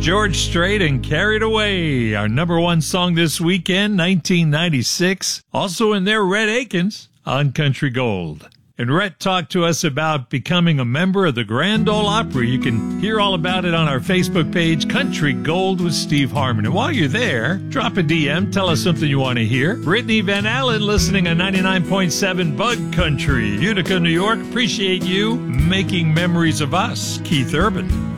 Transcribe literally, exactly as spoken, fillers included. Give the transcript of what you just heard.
George Strait and Carried Away, our number one song this weekend, nineteen ninety-six. Also in there, Rhett Akins on Country Gold. And Rhett talked to us about becoming a member of the Grand Ole Opry. You can hear all about it on our Facebook page, Country Gold with Steve Harmon. And while you're there, drop a D M, tell us something you want to hear. Brittany Van Allen listening on ninety-nine point seven Bug Country, Utica, New York. Appreciate you making memories of us. Keith Urban.